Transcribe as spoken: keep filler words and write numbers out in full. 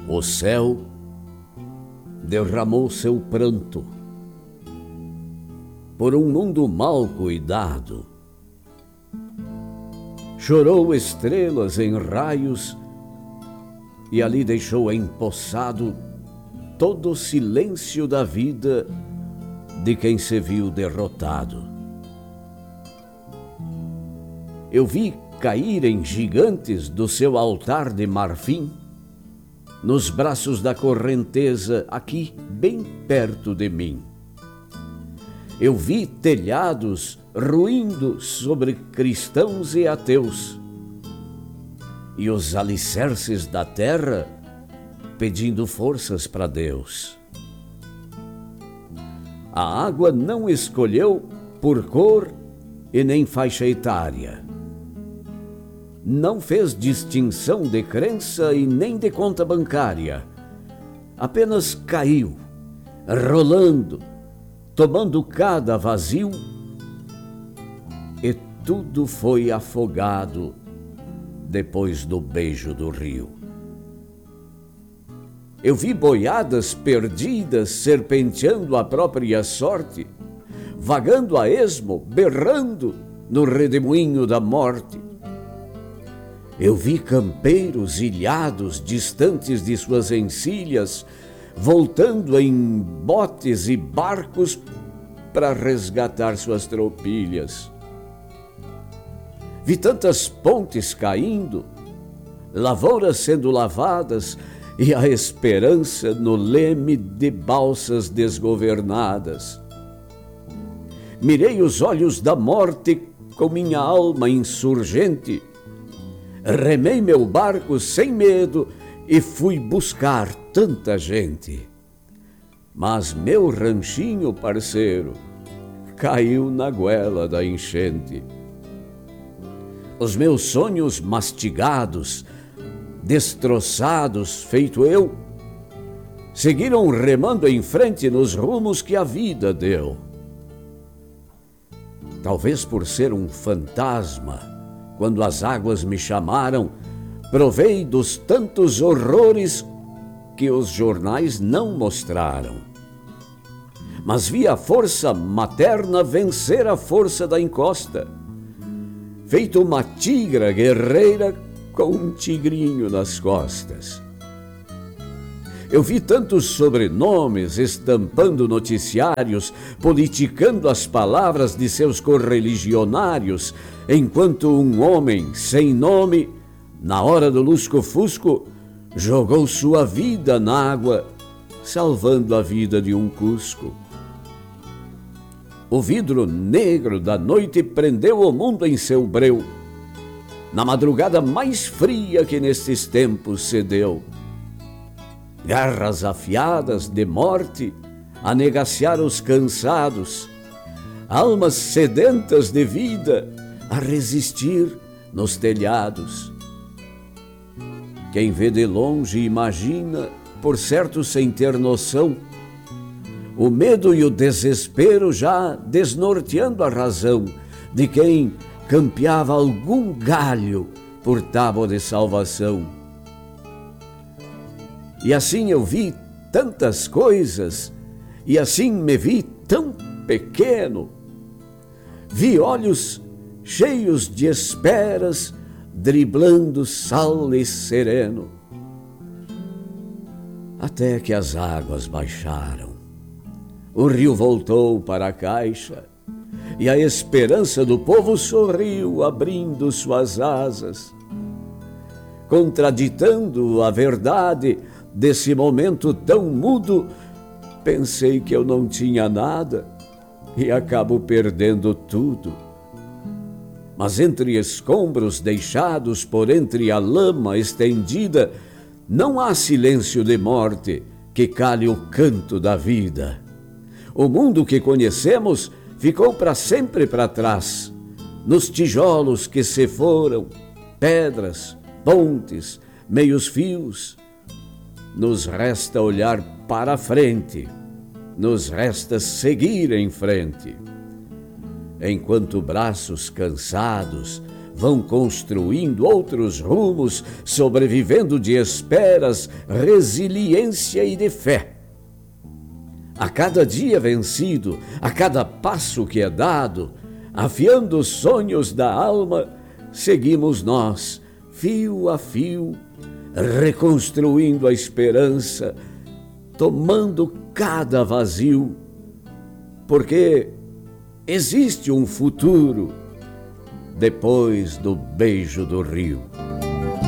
O céu derramou seu pranto por um mundo mal cuidado. Chorou estrelas em raios e ali deixou empossado todo o silêncio da vida de quem se viu derrotado. Eu vi caírem gigantes do seu altar de marfim nos braços da correnteza aqui bem perto de mim. Eu vi telhados ruindo sobre cristãos e ateus e os alicerces da terra pedindo forças para Deus. A água não escolheu por cor e nem faixa etária. Não fez distinção de crença e nem de conta bancária. Apenas caiu, rolando, tomando cada vazio, e tudo foi afogado depois do beijo do rio. Eu vi boiadas perdidas serpenteando a própria sorte, vagando a esmo, berrando no redemoinho da morte. Eu vi campeiros ilhados, distantes de suas encilhas, voltando em botes e barcos para resgatar suas tropilhas. Vi tantas pontes caindo, lavouras sendo lavadas e a esperança no leme de balsas desgovernadas. Mirei os olhos da morte com minha alma insurgente, remei meu barco sem medo e fui buscar tanta gente. Mas meu ranchinho, parceiro, caiu na goela da enchente. Os meus sonhos mastigados, destroçados, feito eu, seguiram remando em frente nos rumos que a vida deu. Talvez por ser um fantasma, quando as águas me chamaram, provei dos tantos horrores que os jornais não mostraram. Mas vi a força materna vencer a força da encosta, feito uma tigra guerreira com um tigrinho nas costas. Eu vi tantos sobrenomes estampando noticiários, politicando as palavras de seus correligionários, enquanto um homem sem nome, na hora do lusco-fusco, jogou sua vida na água, salvando a vida de um cusco. O vidro negro da noite prendeu o mundo em seu breu, na madrugada mais fria que nestes tempos se deu. Garras afiadas de morte a negaciar os cansados, almas sedentas de vida a resistir nos telhados. Quem vê de longe imagina, por certo sem ter noção, o medo e o desespero já desnorteando a razão de quem campeava algum galho por tábua de salvação. E assim eu vi tantas coisas, e assim me vi tão pequeno. Vi olhos cheios de esperas, driblando sal e sereno. Até que as águas baixaram, o rio voltou para a caixa, e a esperança do povo sorriu, abrindo suas asas. Contraditando a verdade desse momento tão mudo, pensei que eu não tinha nada e acabo perdendo tudo. Mas entre escombros deixados por entre a lama estendida, não há silêncio de morte que cale o canto da vida. O mundo que conhecemos ficou para sempre para trás, nos tijolos que se foram, pedras, pontes, meios fios. Nos resta olhar para a frente, nos resta seguir em frente. Enquanto braços cansados vão construindo outros rumos, sobrevivendo de esperas, resiliência e de fé. A cada dia vencido, a cada passo que é dado, afiando os sonhos da alma, seguimos nós, fio a fio, reconstruindo a esperança, tomando cada vazio, porque existe um futuro depois do beijo do rio.